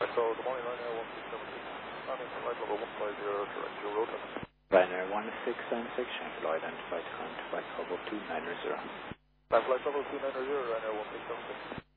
So, good morning, Ryanair 1676. Landing flight level 150 direct to Road. Ryanair 1676, Shanghai identified contact by Cobalt 290. Flight level 290, Ryanair 1676.